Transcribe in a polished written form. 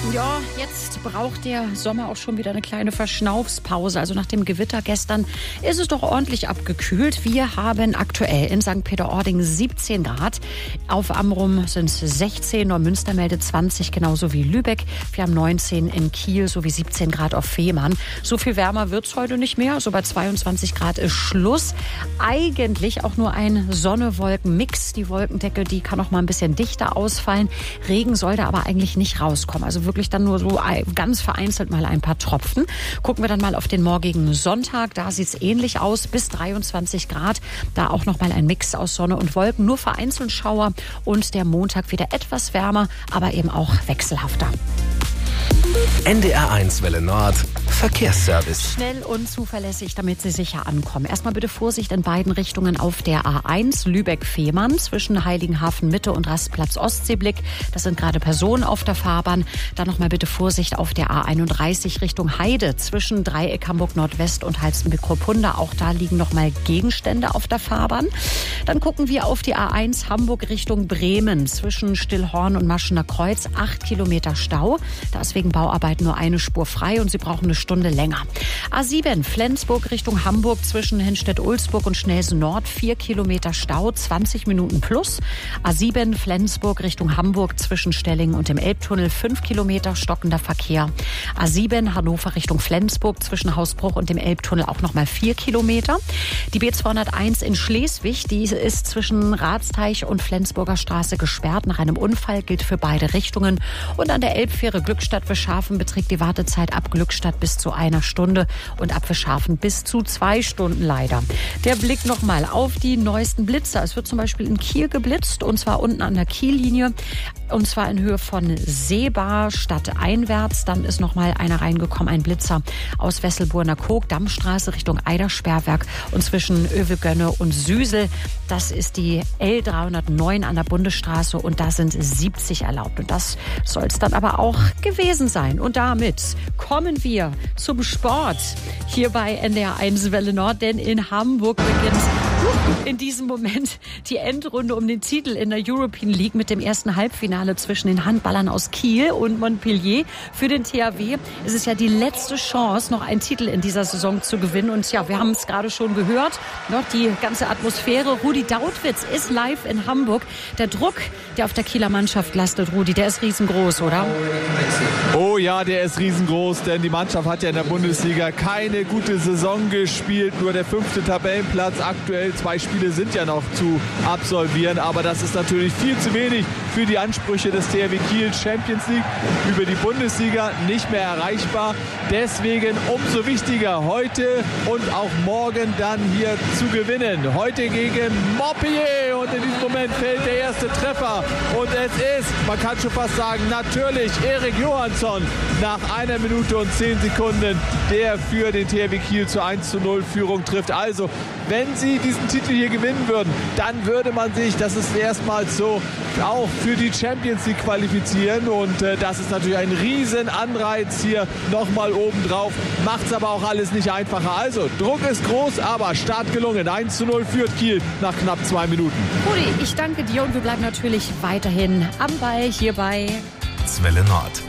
Ja, jetzt braucht der Sommer auch schon wieder eine kleine Verschnaufspause. Also nach dem Gewitter gestern ist es doch ordentlich abgekühlt. Wir haben aktuell in St. Peter-Ording 17 Grad. Auf Amrum sind es 16, Neumünster meldet 20, genauso wie Lübeck. Wir haben 19 in Kiel sowie 17 Grad auf Fehmarn. So viel wärmer wird es heute nicht mehr. Also bei 22 Grad ist Schluss. Eigentlich auch nur ein Sonne-Wolken-Mix. Die Wolkendecke, die kann auch mal ein bisschen dichter ausfallen. Regen soll da aber eigentlich nicht rauskommen. Also wirklich dann nur so ganz vereinzelt mal ein paar Tropfen. Gucken wir dann mal auf den morgigen Sonntag. Da sieht es ähnlich aus, bis 23 Grad. Da auch noch mal ein Mix aus Sonne und Wolken. Nur vereinzelt Schauer und der Montag wieder etwas wärmer, aber eben auch wechselhafter. NDR1 Welle Nord Verkehrsservice. Schnell und zuverlässig, damit Sie sicher ankommen. Erstmal bitte Vorsicht in beiden Richtungen auf der A1 Lübeck-Fehmarn zwischen Heiligenhafen Mitte und Rastplatz Ostseeblick. Das sind gerade Personen auf der Fahrbahn. Dann nochmal bitte Vorsicht auf der A31 Richtung Heide zwischen Dreieck Hamburg Nordwest und Halstenbeck-Kruppunda. Auch da liegen nochmal Gegenstände auf der Fahrbahn. Dann gucken wir auf die A1 Hamburg Richtung Bremen zwischen Stillhorn und Maschener Kreuz. 8 Kilometer Stau. Da ist wegen Bauarbeit nur eine Spur frei und Sie brauchen eine Stunde länger. A7 Flensburg Richtung Hamburg zwischen Henstedt-Ulzburg und Schnelsen Nord. 4 Kilometer Stau, 20 Minuten plus. A7 Flensburg Richtung Hamburg zwischen Stellingen und dem Elbtunnel. 5 Kilometer stockender Verkehr. A7 Hannover Richtung Flensburg zwischen Hausbruch und dem Elbtunnel auch nochmal 4 Kilometer. Die B201 in Schleswig, die ist zwischen Ratsteich und Flensburger Straße gesperrt. Nach einem Unfall gilt für beide Richtungen. Und an der Elbfähre Glückstadt-Wischhafen beträgt die Wartezeit ab Glückstadt bis zu 1 Stunde und ab Wischhafen bis zu 2 Stunden leider. Der Blick nochmal auf die neuesten Blitzer. Es wird zum Beispiel in Kiel geblitzt und zwar unten an der Kiellinie. Und zwar in Höhe von Seebar stadteinwärts. Dann ist nochmal einer reingekommen, ein Blitzer aus Wesselburner Kog, Dammstraße Richtung Eidersperrwerk und zwischen Övelgönne und Süsel. Das ist die L309 an der Bundesstraße und da sind 70 erlaubt. Und das soll es dann aber auch gewesen sein. Und damit kommen wir zum Sport hier bei NDR1 Welle Nord, denn in Hamburg beginnt in diesem Moment die Endrunde um den Titel in der European League mit dem ersten Halbfinale zwischen den Handballern aus Kiel und Montpellier. Für den THW ist es ja die letzte Chance, noch einen Titel in dieser Saison zu gewinnen. Und ja, wir haben es gerade schon gehört, noch die ganze Atmosphäre. Rudi Dautwitz ist live in Hamburg. Der Druck, der auf der Kieler Mannschaft lastet, Rudi, der ist riesengroß, oder? Oh ja, der ist riesengroß, denn die Mannschaft hat ja in der Bundesliga keine gute Saison gespielt. Nur der 5. Tabellenplatz aktuell. 2 Spiele sind ja noch zu absolvieren, aber das ist natürlich viel zu wenig für die Ansprüche des THW Kiel. Champions League über die Bundesliga nicht mehr erreichbar. Deswegen umso wichtiger, heute und auch morgen dann hier zu gewinnen. Heute gegen Montpellier und in diesem Moment fällt der erste Treffer und es ist, man kann schon fast sagen, natürlich Erik Johansson nach 1 Minute und 10 Sekunden, der für den THW Kiel zur 1:0 Führung trifft. Also, wenn sie diesen Titel hier gewinnen würden, dann würde man sich, das ist erstmals so, auch für die Champions League qualifizieren und das ist natürlich ein riesen Anreiz hier nochmal obendrauf, macht es aber auch alles nicht einfacher. Also Druck ist groß, aber Start gelungen. 1:0 führt Kiel nach knapp 2 Minuten. Rudi, ich danke dir und wir bleiben natürlich weiterhin am Ball hier bei Welle Nord.